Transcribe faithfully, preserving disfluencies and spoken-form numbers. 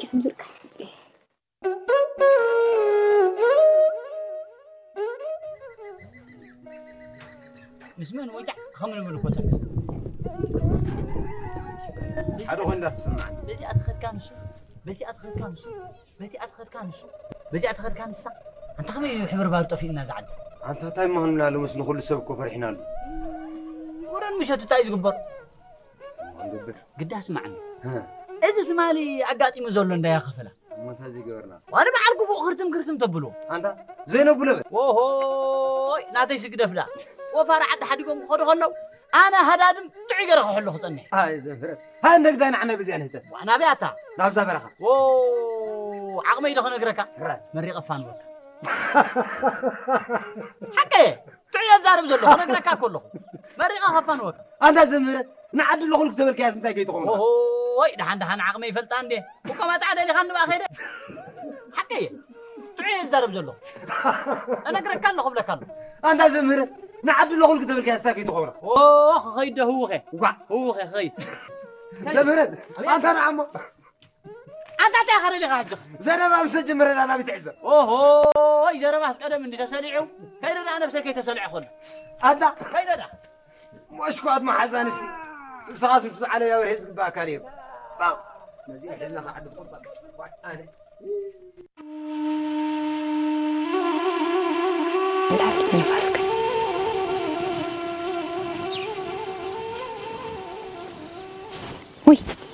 هم زرقة مسمن وجع خمن من كتر هذا هو اللي تسمع بزي أدخل كانسو بزي أدخل كانسو بزي أدخل كانسو بزي أدخل كانسا أنت خمي حمر بارتو في الناس عاد أنت تايم ما هن له مسنا كل سبك وفرحنا له ورن مش هتتايز قبر قبر قد اسمعني ها إذا مالي عقاتي مزولون ده يا خفلا ما تهزي قبرنا وأنا بعرفه فوق خرتم خرتم تبلو أنت زينب بلبل وهو ناتي سكده فلا وفار عد حد يقوم خد خلو أنا هدادم تعيق رخو حلو خصني هاي زفرت هاي نقدر نحن بزين هتا وأنا بيعتا نعم زفرها ووو عقمي دخل نقرك مريق أفان وك حكي تعيا زارب زلو نقرك كله مريق أفان وك أنت زفرت نعد له خلك تبل كاس أنت جيت تقوم وهو دحان دحان عقمي فلتان دي وكما تعالى لي خان بآخره حكي تعيا زارب زلو أنا نقرك كله قبل كله أنت زفرت نعد له خلك تبل كاس أنت جيت تقوم أوه خيده هو خي وقع هو خي خي زفرت أنت نعم أنت تأخر اللي خاجخ زرب أمسج مرة أنا بتعزم أوه زرب أسك أنا من تسلعه كيدا أنا نفسك يتسلع خل أنت كيدا ده مش قاعد مع حزانستي صاص مسمع على يا ورهز باكارير طب نزيل حزنا قاعد تقص أنا تعبت نفسك وي